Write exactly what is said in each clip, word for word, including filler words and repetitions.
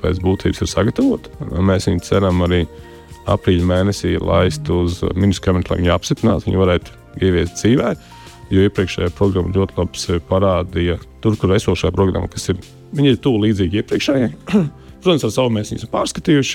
pēc būtības ir sagatavota. Mēs viņu ceram arī aprīļa mēnesī laist uz ministru kabinetu, lai viņi apstiprinātu, viņi varētu ieviest dzīvē, jo iepriekšējā programma ļoti labi parādīja tur, kur esošā programma, kas ir, viņi ir tuvu līdzīgi iepriekšējai. Protams, ar savu mēs viņus pārskatījuši,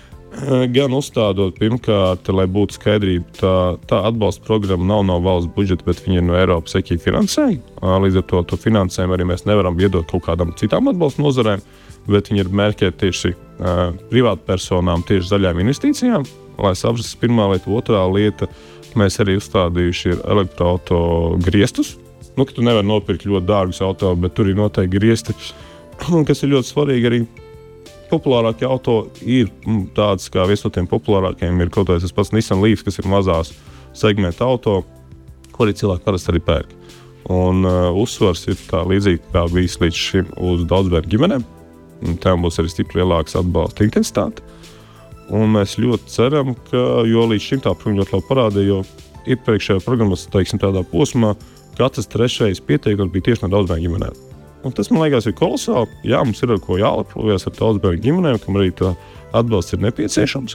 gan uzstādot pirmkārt, lai būtu skaidrība, tā, tā atbalsta programma nav no valsts budžeta, bet viņa ir no Eiropas E K I finansējuma. Līdz ar to, to finansējumu arī mēs nevaram iedot kaut kādām citām atbalsta nozarēm, bet viņi ir mērķēti tieši uh, privātpersonām, tieši zaļām investīcijām. Lai saprast, pirmā lieta, otrā lieta, mēs arī uzstādījuši ir elektroauto griestus. Nu, ka tu nevari nopirkt ļoti dārgus auto, bet tur ir noteikti griesti, kas ir ļoti svarīgi arī. Populārākie auto ir tāds, kā viens no tiem populārākajiem ir kaut kāds tas pats Nissan Leaf, kas ir mazās segmenta auto, ko arī cilvēki parasti arī pērk. Un uh, uzsvars ir tā līdzīgi kā bijis līdz šim uz daudzbērnu ģimenēm. Tām būs arī stipri lielāks atbalsta intensitāte. Un mēs ļoti ceram, ka, jo līdz šim tā programma ļoti labi parādīja, jo iepriekšējā programmas, teiksim, tādā posmā, katrs trešais pieteikums bija tieši no daudzbērnu ģimenēm. Un tas, man liekas, ir kolosāli. Jā, mums ir ar ko jālepojas ar daudzbērnu ģimenēm, kam arī tā atbalsts ir nepieciešams.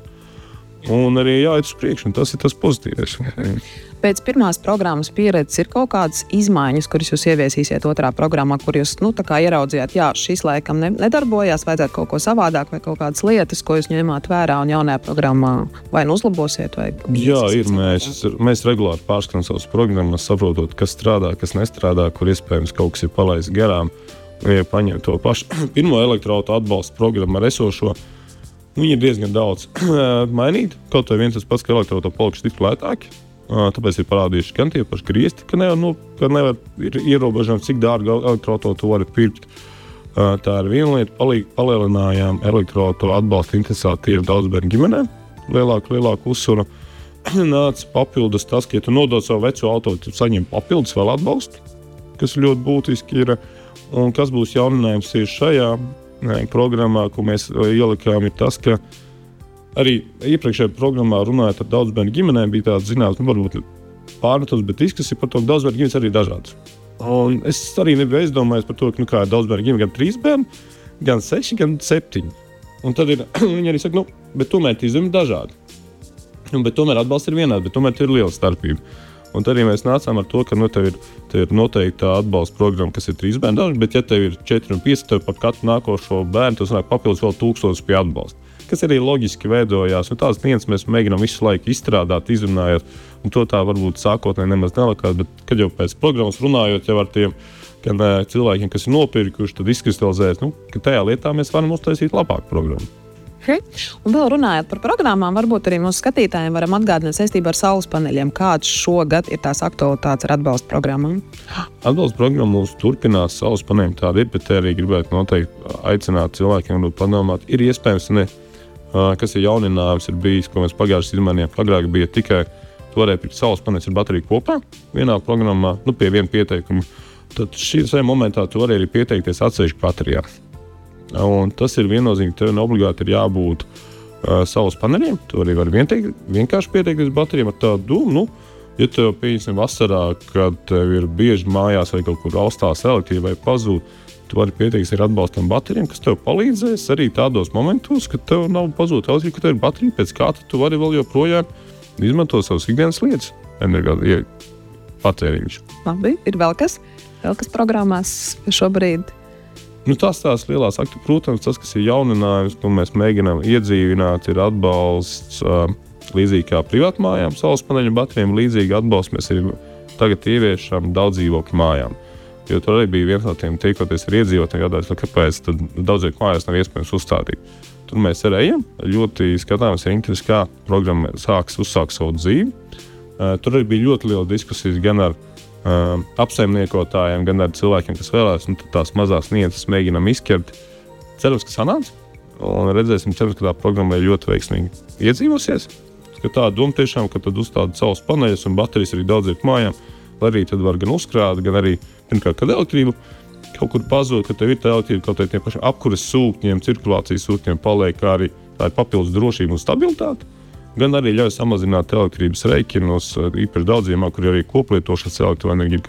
Un arī jāiet uz priekšu, un tas ir tas pozitīvais. Pēc pirmās programmas pieredzes ir kaut kādas izmaiņas, kuras jūs ieviesīsiet otrā programmā, kur jūs, nu, tā kā ieraudzījāt, jā, šis laikam ne, nedarbojās, vajadzētu kaut ko savādāk vai kaut kādas lietas, ko jūs ņēmāt vērā un jaunajā programmā vai nu uzlabosiet, vai... Jā, ir. Mēs, mēs regulāri pārskatām savas programmas, saprotot, kas strādā, kas nestrādā, kur iespējams kaut kas ir palaists garām, ja paņem to pašu pirmo elektroauto atbalsta programmu ar esošo. Viņi ir diezgan daudz mainīti. Kaut vai viens tas pats, ka elektroauto palikuši tik lētāki. Tāpēc ir parādījuši gan tie paši griesti, ka nevar, nu, ka nevar ir ierobežojumi, cik dārgu elektroauto tu vari pirkt. Tā ir viena lieta. Palī, palielinājām elektroauto atbalsta intensitāti ir daudzbērnu ģimenēm. Lielāku, lielāku uzsvaru. Nāc papildus tas, ka ja tu nodod savu veco auto, tu saņem papildus vēl atbalstu, kas ļoti būtiski ir. Un kas būs jauninājums tieši šajā programmā, ko mēs ielikām, ir tas, ka arī iepriekšējā programmā runājot ar daudzbērnu ģimenēm bija tāds zināms, nu, varbūt pārmetums, bet izskatās par to, ka daudzbērnu ģimenes arī ir dažādas. Un es arī nebiju aizdomājies par to, ka nu, kā ir daudzbērnu ģimene, gan trīs bērni, gan seši, gan septiņi. Un tad ir, viņi arī saka, nu, bet tomēr tie ir dažādi. Un, bet tomēr atbalsts ir vienāds, bet tomēr tur ir liela starpība. Un tad arī mēs nācām ar to, ka nu, tev ir, tev ir noteikti tā atbalsta programma, kas ir trīs bērni daži, bet ja tev ir četri un pieci, tev par katru nākošo bērnu, tas nāk papildus vēl tūkstotis pie atbalsta. Kas arī loģiski veidojās. Un tās lietas mēs mēģinām visu laiku izstrādāt, izrunājot, un to tā varbūt sākotnēji nemaz nelikās, bet kad jau pēc programmas runājot jau ar tiem gan, cilvēkiem, kas ir nopirkuši, tad izkristalizējas, nu, ka tajā lietā mēs varam uztaisīt labāku programmu. Okay. Un vēl runājot par programmām, varbūt arī mūsu skatītājiem varam atgādināt saistībā ar saules paneļiem, kāds šogad ir tās aktualitātes ar atbalsta programmām. Atbalsta programma mums turpinās, saules paneļiem tāda ir, bet arī gribētu noteikti aicināt cilvēkiem padomāt. Ir iespējams, ne, kas ir jauninājums, ir bijis, ko mēs pagājušajā izmainījām. Agrāk bija tikai, tu varēja pirkt saules paneļus ar bateriju kopā vienā programmā, nu pie viena pieteikuma. Tad šī momentā tu vari arī pieteikties atsevišķi baterijā. Un tas ir viennozīmīgi, tev neobligāti ir jābūt uh, saules paneļiem. Tu arī vari vienteik, vienkārši pieteikties baterijām ar tādu domu. Nu, ja tev, pieņemsim, vasarā, kad tev ir bieži mājās vai kaut kur austās elektrība vai pazūd, tu vari pieteikties ar atbalstam baterijām, kas tev palīdzēs arī tādos momentos, kad tev nav pazūd elektrība, ka tev ir baterija, pēc kā tu vari vēl joprojām izmantot savas ikdienas lietas, energo patēriņus. Labi, ir vēl kas? Vēl kas programmās šobrīd? Nu, tas tās lielās akti, protams, tas, kas ir jauninājums, ko mēs mēģinām iedzīvināt, ir atbalsts uh, līdzīgi kā privātmājām, saules paneļu baterijām, līdzīgi atbalsts mēs arī tagad ieviešam daudz dzīvokļu mājām. Jo tur arī bija viens no tiem tiekoties ar iedzīvotājiem, jādās, nu, kāpēc tad daudziem mājās nav iespējams uzstādīt. Tur mēs arī ejam, ļoti skatāmies ar interesi, kā programma sāks uzsākt savu dzīvi. Uh, tur arī bija ļoti liela diskusijas gan ar Uh, apsaimniekotājiem, gan ar cilvēkiem, kas vēlās, un tās mazās nianses mēģinām izķert. Cerams, ka sanāks, un redzēsim, cerams, ka tā programma ir ļoti veiksmīgi iedzīvosies. Ka tā doma tiešām, ka tad uzstāda saules paneļus un baterijas arī daudz ir mājām, lai arī tad var gan uzkrāt, gan arī, pirmkārt, kad elektrību kaut kur pazūd, ka tev ir tā elektrība kaut tiem pašiem apkuras sūkņiem, cirkulācijas sūkņiem paliek, kā arī tā ir papildus drošība un stabilitāte. Gan arī ļauj samazināt elektrības rēķinus īpaši daudziem, kur arī koplietošas elektroenerģija, gan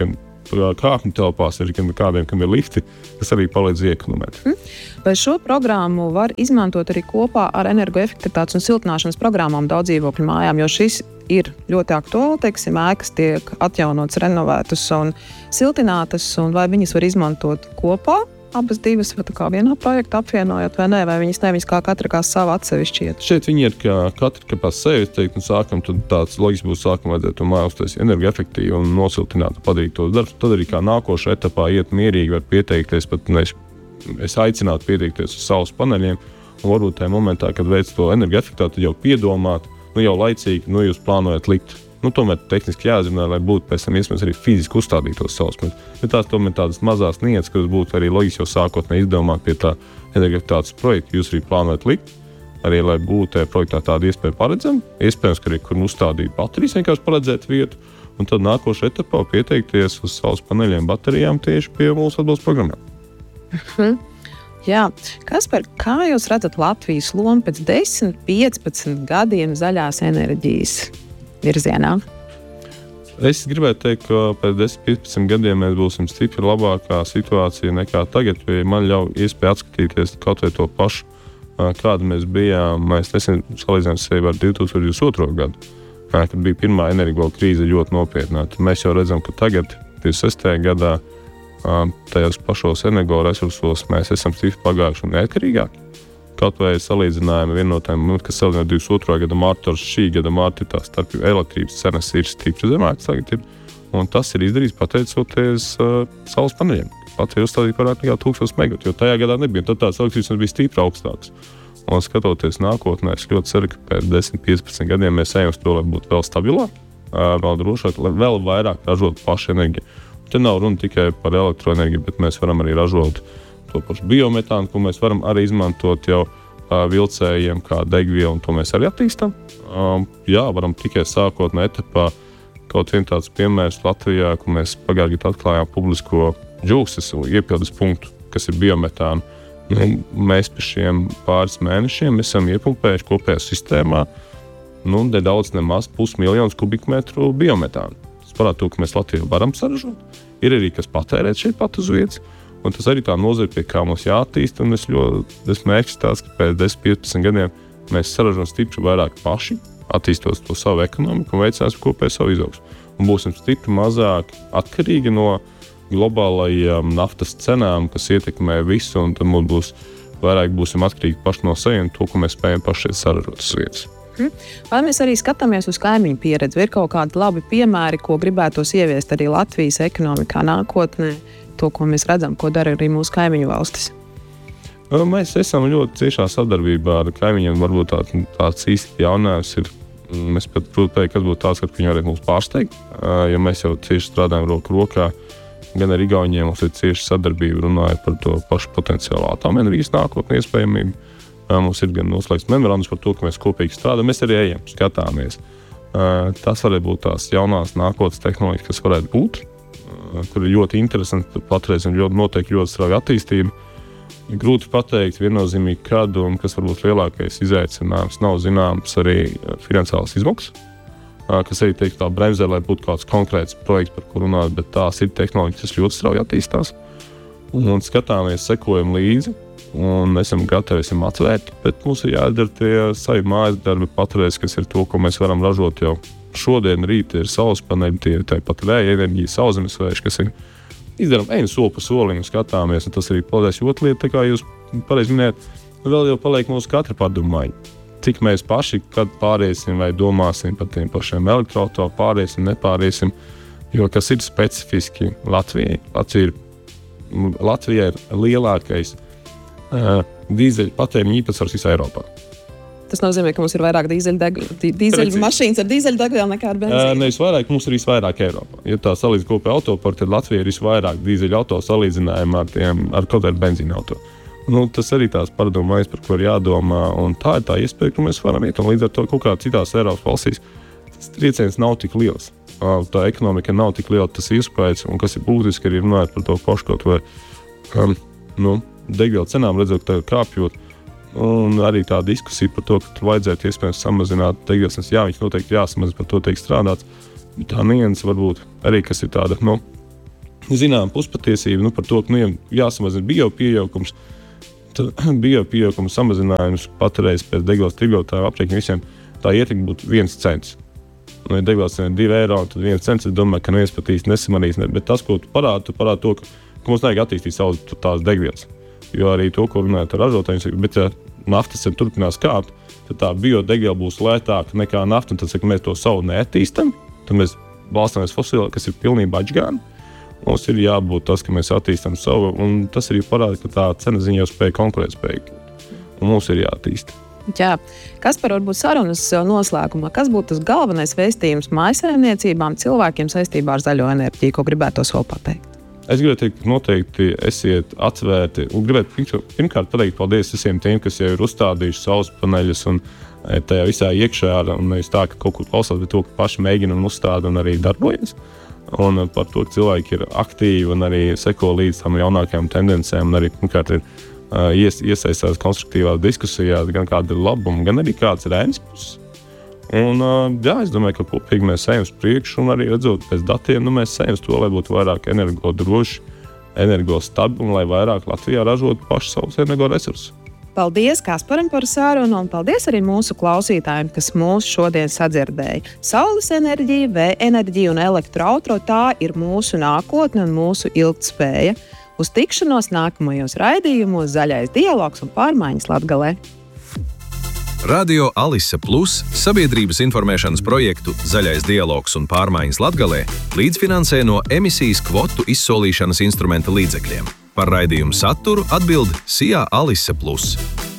kāpņu telpās, ir kādiem, kam ir lifti, kas arī palīdz iekonomēt. Mm. Vai šo programmu var izmantot arī kopā ar energoefektivitātes un siltināšanas programmām daudz dzīvokļu mājām, jo šis ir ļoti aktuāli, teiksim, ēkas tiek atjaunotas, renovētas un siltinātas, un vai viņas var izmantot kopā? Abas divas, vai tā kā vienā projektā apvienojot, vai nē, vai viņas nevis kā katra kā savu atsevišķi iet? Šeit viņi ir kā katra kā pa sevi, teikt, un sākam, tad tāds loģiski būs sākam vajadzētu māju uztaisīt energoefektīvi un nosiltināt, padarīt tos darbus. Tad arī kā nākošā etapā iet mierīgi, var pieteikties, pat ne, es aicinātu pieteikties uz saules paneļiem, un varbūt tajā momentā, kad veic to energoefektivitāti, jau piedomāt, nu jau laicīgi, nu jūs plānojat likt. Nu, tomēr tehniski jāzina, lai būtu pēc tam iespējams arī fiziski uzstādīt tos saules paneļus. Bet tās tomēr tādas mazās nietas, kas būtu arī loģiski jau sākotnēji izdomāt pie tā energoefektivitātes projekta, jūs arī plānojat likt, arī lai būtu projektā tāda iespēja paredzama. Iespējams, ka arī kur uzstādīt baterijas, vienkārši paredzēt vietu, un tad nākošajā etapā pieteikties uz saules paneļiem baterijām tieši pie mūsu atbalsta programmām. Mhm. Jā, Kaspar, kā jūs redzat Latvijas lomu pēc desmit, piecpadsmit gadiem zaļās enerģijas virzienā? Es gribētu teikt, ka pēc desmit, piecpadsmit gadiem mēs būsim stipri labākā situācija nekā tagad, jo man ļauj iespēja atskatīties kaut vai to pašu, kāda mēs bijām. Mēs nesen salīdzinām sevi ar divi tūkstoši divdesmit otro gadu, kad bija pirmā energo krīze ļoti nopietnā. Mēs jau redzam, ka tagad, divdesmit sestajā gadā, tajos pašos energo resursos mēs esam stipri pagājuši un neatkarīgāki. Kaut vai salīdzinājumi viena no tām, kas salīdzinājumi divdesmit otrā gada mārtu ar šī gada mārtu, tā starp elektrības cenas ir stipri zemākas tagad ir, un tas ir izdarīts pateicoties uh, saules paneļiem. Latvija uzstādīja vairāk nekā tūkstoš megavatu, jo tajā gadā nebija, tad tās elektrības bija stipri augstākas. Un skatoties nākotnē, es ļoti ceru, ka pēc desmit, piecpadsmit gadiem mēs ejam uz to, lai būtu vēl stabilāk, uh, vēl drošāk, lai vēl vairāk ražot pašu enerģiju. Te nav runa tikai par elektroenerģiju, bet mēs varam arī ražot to pašu biometānu, ko mēs varam arī izmantot jau uh, vilcējiem kā degvielu, un to mēs arī attīstam. Um, jā, varam tikai sākotnē etapā kaut vien tāds piemērs Latvijā, kur mēs pagājušajā gadā atklājām publisko džūkstes iepildes punktu, kas ir biometāna. Nu, mēs pie šiem pāris mēnešiem esam iepumpējuši kopējā sistēmā nu, nedaudz nemaz pusmiljonus kubikmetru biometānu. Tas parāda to, ka mēs Latvijā varam saražot. Ir arī, kas patērēt šeit pat uz vietas. Un tas arī tā nozara, pie kā mums jāattīst, un es ļoti esmu ekscitāts, ka pēc desmit, piecpadsmit gadiem mēs saražam stipri vairāk paši, attīstot to savu ekonomiku un veicinās kopēju savu izaugsmu. Un būsim stipri mazāk atkarīgi no globālajām naftas cenām, kas ietekmē visu, un tad mums būs vairāk būsim atkarīgi paši no sevi un to, ko mēs spējam paši šeit saražot uz vietas. Vai mēs arī skatāmies uz kaimiņu pieredzi? Ir kaut kādi labi piemēri, ko gribētos ieviest arī Latvijas ekonomikā nākotnē? To, ko mēs redzam, ko dara arī mūsu kaimiņu valstis? Mēs esam ļoti ciešā sadarbībā ar kaimiņiem. Varbūt tā, tāds īsti jaunājums ir. Mēs pat protams teikt, kas būtu tāds, ka viņi varētu mūs pārsteigt. Jo mēs jau cieši strādājam roku rokā. Gan ar Igauniem mums ir cieša sadarbība, runājot par to pašu potenciālu atomenerģijas nākotnes iespējamību. Mums ir gan noslēgts memorandums par to, ka mēs kopīgi strādājam. Mēs arī ejam, skatāmies. Tas varētu būt tās jaunās nākotnes tehnoloģijas, kas varētu būt. Kur ir ļoti interesanti, patreiz ir ļoti, noteikti ļoti strauja attīstība. Grūti pateikt viennozīmīgi, kad un kas varbūt lielākais izaicinājums nav zināms arī finansiālas izmaksas, kas arī teikt tā bremzē, lai būtu kāds konkrēts projekts, par kur runāt, bet tās ir tehnoloģijas, kas ļoti strauji attīstās. Un skatāmies, sekojam līdzi un esam gatavi, esam atvērti, bet mums ir jādara tie savi mājas darbi patreiz, kas ir to, ko mēs varam ražot jau šodien, rīt ir saules paneļi, tie ir tāpat vēja enerģija, sauszemes vējš, kas ir izdarām ejam soli pa solim, skatāmies, un tas arī paldies. Otra lieta, tā kā jūs pareizi minējat, vēl jau paliek mūsu katra padomāņa. Cik mēs paši, kad pāriesim vai domāsim par tiem pašiem elektroautoriem, pāriesim, nepāriesim, jo kas ir specifiski Latvijai. Latvija ir, Latvija ir lielākais uh, dīzeļu patēriņa īpatsvars visā Eiropā. Tas nozīmē, ka mums ir vairāk dīzeļu mašīnas ar dīzeļdegvielu nekā ar benzīnu. Nevis vairāk, mums ir visvairāk Eiropā. Ja tā salīdz kopēju autoparku, tad Latvija ir visvairāk dīzeļu auto salīdzinājumā ar, tiem, ar kaut kādu benzīnu auto. Nu, tas arī tās paradomājas, par ko ir jādomā, un tā ir tā iespēja, ka mēs varam iet. Un līdz ar to kaut kā citās Eiropas valstīs tas trieciens nav tik liels. Tā ekonomika nav tik liela, tas iespējas, un kas ir būtiski arī runājot par to pašu kaut vai um, nu, degvielu cenām, redzot, ka tā ir kāpjot. Un arī tā diskusija par to, ka tur vajadzētu iespējams samazināt degvielas. Jā, viņš noteikti jāsamazina, par to tiek strādāts. Tā nianses varbūt arī, kas ir tāda, nu, zinām puspatiesību nu, par to, ka nu, jāsamazina biopieaugums. Biopieauguma samazinājums patreiz pēc degvielas tirgotāju aprēķinu visiem tā ietekme būtu viens cents. Nu, ja degvielas ir divi eiro, tad viens cents, es domāju, ka neviens pat īsti nesamanīs. Bet tas, ko tu parādi, tu parādi to, ka, ka mums nevajag attīstīt savas tās degvielas. Jo arī to, ko runājot ar ražotājiem, bet ja naftas cena turpinās kāpt, tad tā biodegviela būs lētāka nekā nafta. Un tad, ja mēs to savu neattīstam, tad mēs balstāmies fosilā, kas ir pilnībā atžgāni. Mums ir jābūt tas, ka mēs attīstam savu, un tas arī parāda, ka tā cena ziņā jau spēja konkurētspējīgi. Un mums ir jāattīst. Jā. Kas par varbūt sarunas noslēgumā? Kas būtu tas galvenais vēstījums mājsaimniecībām, cilvēkiem saistībā ar zaļo enerģiju, ko gribētos vēl pateikt? Es gribētu teikt, ka noteikti esiet atvērti un gribētu pirmkārt pateikt paldies visiem tiem, kas jau ir uzstādījuši saules paneļus un tajā visā iekšā, un nevis tā, ka kaut kur klausās, bet to, ka paši mēģina un uzstāda un arī darbojas. Un par to, ka cilvēki ir aktīvi un arī seko līdz tam jaunākajām tendencēm un arī pirmkārt ir uh, ies, iesaistās konstruktīvās diskusijās, gan kāda ir labuma, gan arī kāds ir ēnas puses. Un uh, jā, es domāju, ka kopīgi mēs ejam uz priekšu un arī redzot pēc datiem, nu mēs ejam uz to, lai būtu vairāk energodroši, energostabili un lai vairāk Latvijā ražotu paši savus energoresursus. Paldies Kasparam par sarunu un paldies arī mūsu klausītājiem, kas mūs šodien sadzirdēja. Saules enerģija, vēja enerģija un elektroautorāta tā ir mūsu nākotne un mūsu ilgtspēja. Uz tikšanos nākamajos raidījumos Zaļais dialogs un pārmaiņas Latgalē. Radio Alise Plus sabiedrības informēšanas projektu Zaļais dialogs un pārmaiņas Latgalē līdzfinansē no emisijas kvotu izsolīšanas instrumenta līdzekļiem. Par raidījumu saturu atbild S I A Alise Plus.